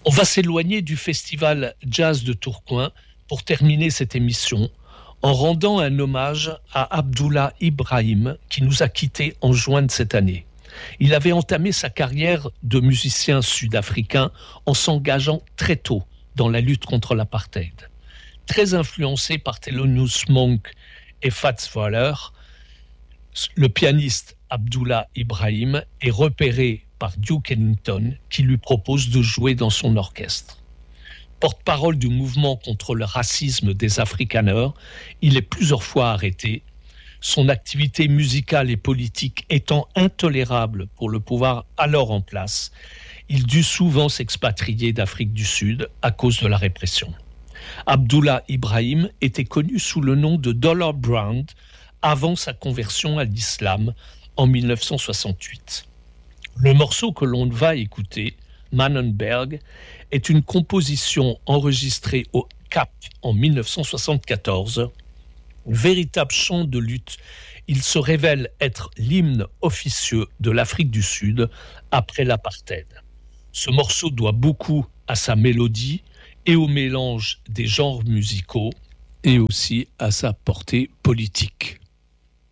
On va s'éloigner du festival Jazz de Tourcoing pour terminer cette émission en rendant un hommage à Abdullah Ibrahim qui nous a quittés en juin de cette année. Il avait entamé sa carrière de musicien sud-africain en s'engageant très tôt dans la lutte contre l'apartheid. Très influencé par Thelonious Monk et Fats Waller, le pianiste Abdullah Ibrahim est repéré par Duke Ellington qui lui propose de jouer dans son orchestre. Porte-parole du mouvement contre le racisme des Afrikaners, il est plusieurs fois arrêté. Son activité musicale et politique étant intolérable pour le pouvoir alors en place, il dut souvent s'expatrier d'Afrique du Sud à cause de la répression. Abdullah Ibrahim était connu sous le nom de Dollar Brand avant sa conversion à l'islam en 1968. Le morceau que l'on va écouter, Mannenberg, est une composition enregistrée au Cap en 1974. Véritable chant de lutte, il se révèle être l'hymne officieux de l'Afrique du Sud après l'apartheid. Ce morceau doit beaucoup à sa mélodie et au mélange des genres musicaux et aussi à sa portée politique.